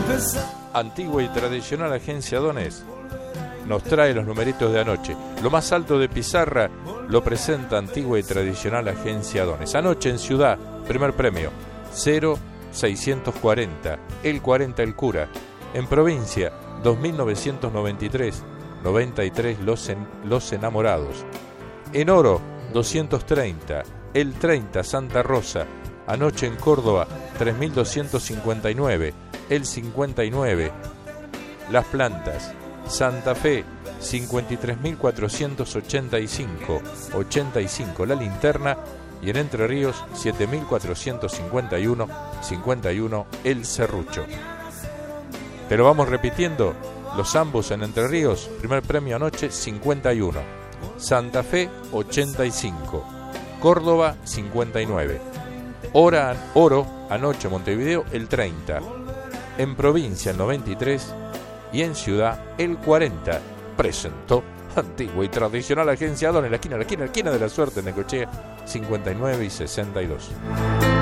Antigua y tradicional agencia Donés nos trae los numeritos de anoche. Lo más alto de pizarra lo presenta Antigua y tradicional agencia Donés. Anoche en Ciudad, primer premio, 0,640, el 40 el cura. En provincia, 2.993, 93 los enamorados. En oro, 230, el 30 Santa Rosa. Anoche en Córdoba, 3.259, el 59 Las Plantas. Santa Fe, 53.485, 85 La Linterna. Y en Entre Ríos, 7.451, 51 El Serrucho. Te lo vamos repitiendo, los ambos en Entre Ríos, primer premio anoche, 51. Santa Fe, 85. Córdoba, 59. Oro, anoche Montevideo, el 30. En provincia, el 93. Y en ciudad, el 40. Presentó Antigua y tradicional agencia Donés, en la esquina de la suerte en Necochea, 59 y 62.